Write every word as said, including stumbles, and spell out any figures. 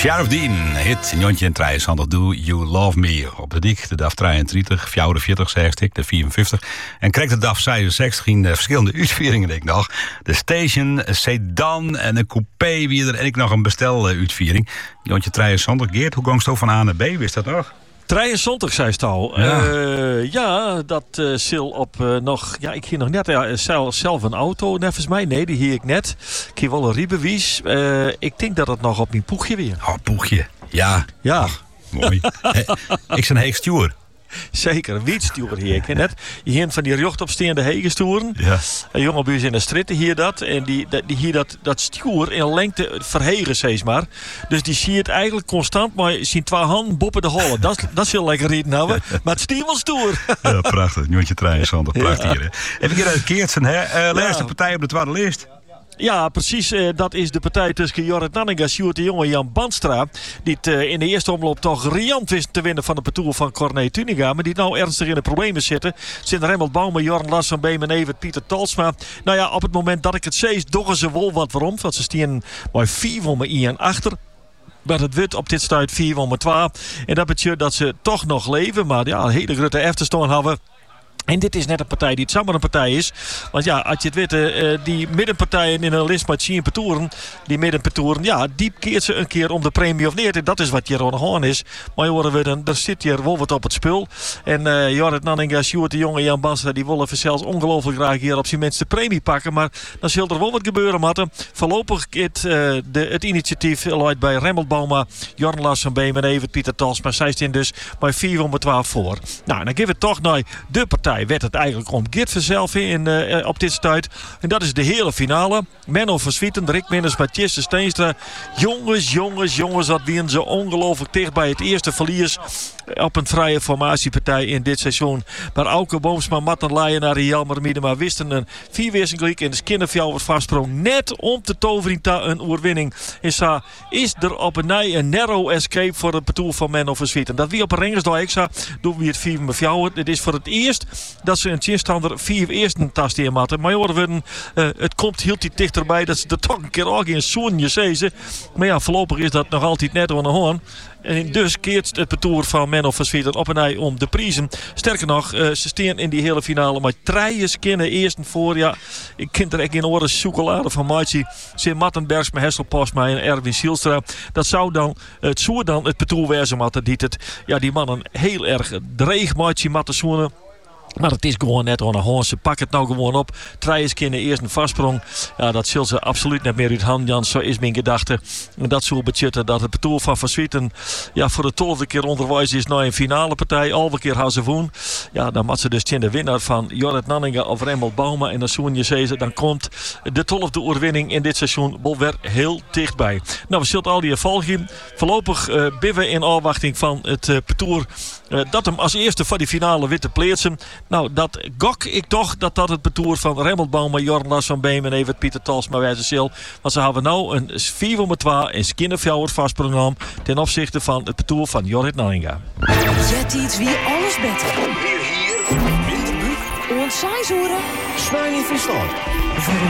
Sheriff Dean, hit Jontje en Trijshandig, Do You Love Me. Op de dik, de D A F drieëndertig, vierenveertig, zegt ik, de vierenvijftig. En krijgt de D A F zesenzestig in uh, verschillende uitvieringen, denk ik nog. De Station, een sedan en een coupé, wie er en ik nog een bestel-uitviering. Jontje Trijshandig, Geert, hoe gangst je van A naar B, wist dat nog? drieënzontig, zei het al. Ja, uh, ja dat uh, zil op uh, nog... Ja, ik hier nog net ja, zelf, zelf een auto, nevens mij. Nee, die hier ik net. Ik hier wel een riebewies. Uh, ik denk dat het nog op mijn poegje weer. Oh, poegje. Ja. Ja. Ach, mooi. Hey, ik ben heeg stuur. Zeker, een wietstuur hier. Ik net. Je hier van die rechtopstaande hegenstoeren. Ja. Een jonge buurs in de stritten hier dat. En die, die hier dat, dat stuur in lengte verhegen, steeds maar. Dus die zie je het eigenlijk constant, maar je ziet twee handen boppen de hollen. Dat, dat is heel lekker rieten nou. Maar het stier wel stoer. Ja, prachtig. Jontje Trijshandig, prachtig hier. Hè. Even keer uit Keertsen, hè. Uh, laatste partij op de tweede lijst. Ja, precies. Uh, dat is de partij tussen Jorrit Nanninga, Sjoerd de Jonge en Jan Bandstra. Die het uh, in de eerste omloop toch riant wist te winnen van de parcours van Corné Tuninga. Maar die nou ernstig in de problemen zitten. Zitten Remmelt Bouwman, Jorn Lars van Beem en Evert Pieter Talsma. Nou ja, op het moment dat ik het zees, doggen ze wel wat waarom. Want ze staan bij vier om één achter. Maar het wordt op dit stuit vier om twee. En dat betekent dat ze toch nog leven. Maar ja, een hele grote efterstoon hebben. En dit is net een partij die het samen een partij is. Want ja, als je het weet, uh, die middenpartijen in een list met Sien Petoeren, die middenpetoeren, ja, die keert ze een keer om de premie of neer. En dat is wat hier aan de hand is. Maar horen we dan, er zit hier wel wat op het spul. En uh, Jorrit Nanninga, Sjoerd de Jonge en Jan Banstra, die willen zelfs ongelooflijk graag hier op zijn minste premie pakken. Maar dan zal er wel wat gebeuren, Matten. Voorlopig het, uh, de, het initiatief luidt bij Remmelt Bauma, Jorn Lars van Beem en Evert Pieter Talsma. Zij staan dus bij vier om twaalf voor. Nou, dan geven we toch naar de partij. Werd het eigenlijk om Geert vanzelf in, uh, op dit stuit. En dat is de hele finale. Menno Verswieten, Rick Minners, Mathies de Steenstra. Jongens, jongens, jongens, dat winnen ze ongelooflijk dicht bij het eerste verlies op een vrije formatiepartij in dit seizoen. Maar Auke Boomsma, Matten Leijenaar en Jelmer Miedema wisten een vierweersingelijk in de Skinnerfjouwer vastsprong. Net om te toveren ta een oorwinning. En sa is er op een nij een narrow escape voor het parcours van Menno Verswieten. Dat wie op een ringersdag ik sa doen we het vier met fjouwer. Dit is voor het eerst dat ze een tegenstander vier eerste tast in matten. Maar horen uh, het komt heel iets dichterbij dat ze er toch een keer ook in zo'n zezen. Maar ja, voorlopig is dat nog altijd net aan de hoorn. En dus keert het parcours van Menno Verswieten op en nij om de prijzen. Sterker nog, uh, ze staan in die hele finale maar treien skinnen eerst en voor. Ja, ik kind er echt in oren chocolade van Maatje. Sint Mattenbergs met Hessel Postma en Erwin Sielstra. Dat zou dan het zou dan het parcours wezen matten die het ja die mannen heel erg dreig Maatje matten zoenen. Maar het is gewoon net aan de hand. Ze pakken het nou gewoon op. Treien kinderen eerst een vastsprong. Ja, dat zullen ze absoluut niet meer uit hand, Jan. Zo is mijn gedachte. En dat zou betekenen dat het parcours van Verswieten ja, voor de tolfde keer onderwijs is naar een finale partij. Alweer keer gaan ze woon. Ja, dan moet ze dus in de winnaar van Jorrit Nanninga of Remmelt Bauma. En dan zoen je zezen. Dan komt de tolfde oorwinning in dit seizoen wel weer heel dichtbij. Nou, we zullen al die volgen. Voorlopig uh, binnen in afwachting van het uh, parcours. Uh, dat hem als eerste voor die finale witte pleetsen. Nou, dat gok ik toch dat dat het parcours van Remmelt Bauma, Jorn Lars van Beem en Evert Pieter Talsma wijze zil. Want ze hebben nou een vier om twee en Skinnerfjouwer vastprogramma ten opzichte van het parcours van Jorrit Nanninga. Jet iets wie alles beter. Weer hier, in de buurt. Ons saai horen. Zwaar in Friesland. Voor